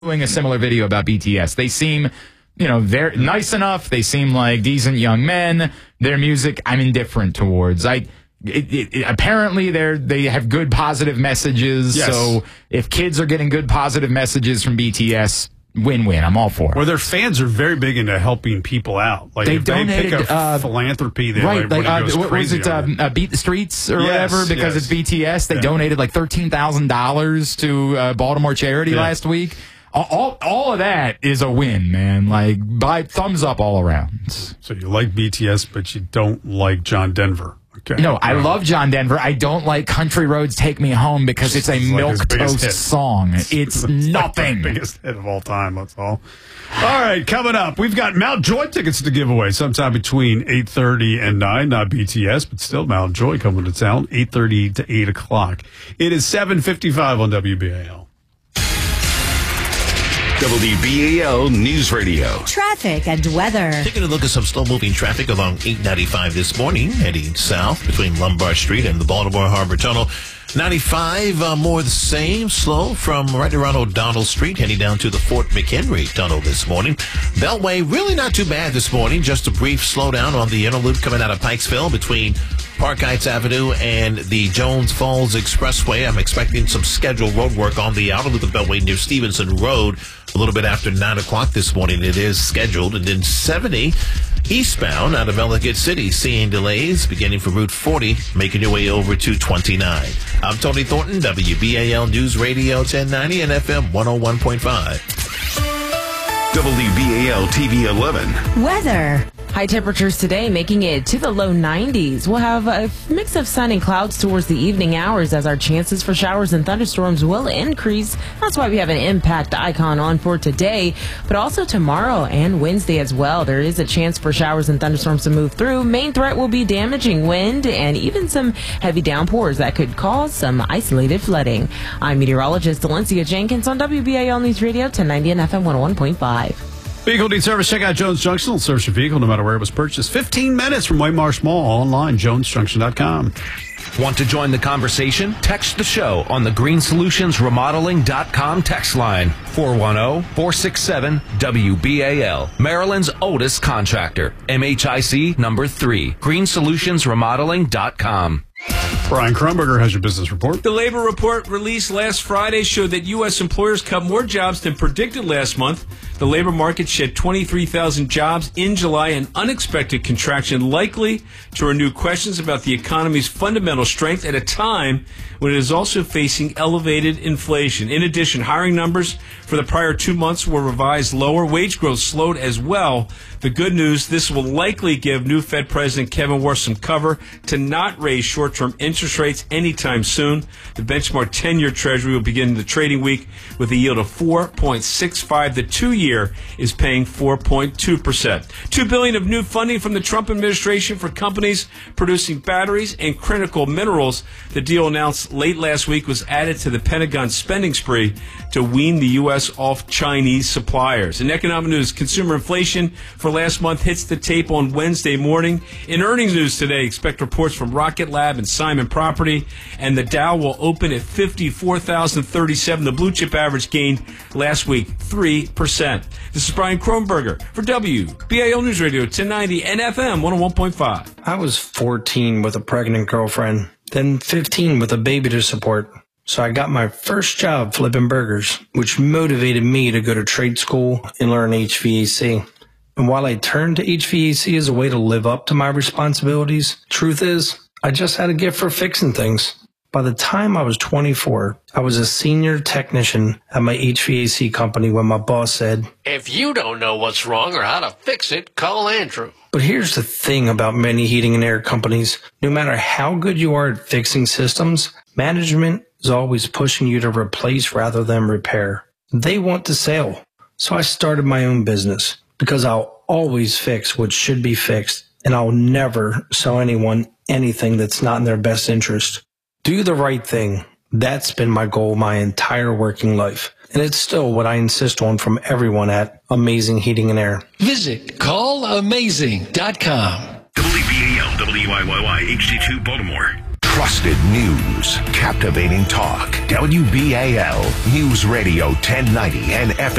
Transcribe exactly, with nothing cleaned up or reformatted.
doing a similar video about B T S. They seem, you know, they're nice enough. They seem like decent young men. Their music, I'm indifferent towards. I it, it, it, apparently they're they have good positive messages. Yes. So if kids are getting good positive messages from B T S, win-win. I'm all for it. Well, their fans are very big into helping people out. Like they if they donated, pick a uh, philanthropy, they right? like, Like, uh, goes what was crazy it? on Uh, uh, Beat the Streets or Yes, whatever because yes. it's B T S. They Yeah. donated like thirteen thousand dollars to uh, Baltimore charity Yeah. last week. All, all, all of that is a win, man. Like, by thumbs up all around. So you like B T S, but you don't like John Denver. Okay. No, I love John Denver. I don't like Country Roads Take Me Home because it's a It's like his milk biggest toast hit. song. It's It's nothing. like the biggest hit of all time, that's all. All right, coming up, we've got Mount Joy tickets to give away sometime between eight thirty and nine. Not B T S, but still Mount Joy coming to town, eight thirty to eight o'clock. It is seven fifty-five on W B A L. W B A L News Radio. Traffic and weather. Taking a look at some slow-moving traffic along eight ninety-five this morning, heading south between Lombard Street and the Baltimore Harbor Tunnel. ninety-five, uh, more the same, slow from right around O'Donnell Street, heading down to the Fort McHenry Tunnel this morning. Beltway, really not too bad this morning, just a brief slowdown on the inner loop coming out of Pikesville between Park Heights Avenue and the Jones Falls Expressway. I'm expecting some scheduled road work on the outer loop of Beltway near Stevenson Road a little bit after nine o'clock this morning. It is scheduled. And then seventy eastbound out of Ellicott City, seeing delays beginning from Route forty, making your way over to twenty-nine. I'm Tony Thornton, W B A L News Radio ten ninety and F M one oh one point five. W B A L T V eleven. Weather. High temperatures today making it to the low nineties. We'll have a mix of sun and clouds towards the evening hours as our chances for showers and thunderstorms will increase. That's why we have an impact icon on for today, but also tomorrow and Wednesday as well. There is a chance for showers and thunderstorms to move through. Main threat will be damaging wind and even some heavy downpours that could cause some isolated flooding. I'm meteorologist Valencia Jenkins on W B A L News Radio ten ninety and F M one oh one point five. Vehicle needs service. Check out Jones Junction. It'll service your vehicle no matter where it was purchased. fifteen minutes from White Marsh Mall. Online, jones junction dot com. Want to join the conversation? Text the show on the green solutions remodeling dot com text line four one zero, four six seven, W B A L. Maryland's oldest contractor. M H I C number three. green solutions remodeling dot com. Brian Krumberger has your business report. The labor report released last Friday showed that U S employers cut more jobs than predicted last month. The labor market shed twenty-three thousand jobs in July, an unexpected contraction likely to renew questions about the economy's fundamental strength at a time when it is also facing elevated inflation. In addition, hiring numbers for the prior two months were revised lower. Wage growth slowed as well. The good news, this will likely give new Fed President Kevin Warsh some cover to not raise short-term interest rates anytime soon. The benchmark ten-year Treasury will begin the trading week with a yield of four point six five. The two-year is paying four point two percent. Two billion dollars of new funding from the Trump administration for companies producing batteries and critical minerals. The deal announced late last week was added to the Pentagon spending spree to wean the U S off Chinese suppliers. In economic news, consumer inflation for last month hits the tape on Wednesday morning. In earnings news today, expect reports from Rocket Lab and Simon Property, and the Dow will open at fifty-four thousand thirty-seven. The blue chip average gained last week three percent. This is Brian Kronberger for W B A L News Radio ten ninety and F M one oh one point five. I was fourteen with a pregnant girlfriend, then fifteen with a baby to support. So I got my first job flipping burgers, which motivated me to go to trade school and learn H V A C. And while I turned to H V A C as a way to live up to my responsibilities, truth is, I just had a gift for fixing things. By the time I was twenty-four, I was a senior technician at my H V A C company when my boss said, "If you don't know what's wrong or how to fix it, call Andrew." But here's the thing about many heating and air companies. No matter how good you are at fixing systems, management is always pushing you to replace rather than repair. They want to sell. So I started my own business because I'll always fix what should be fixed, and I'll never sell anyone anything that's not in their best interest. Do the right thing. That's been my goal my entire working life. And it's still what I insist on from everyone at Amazing Heating and Air. Visit call amazing dot com. W B A L W I Y Y H D two Baltimore. Trusted news. Captivating talk. W B A L News Radio ten ninety and F M.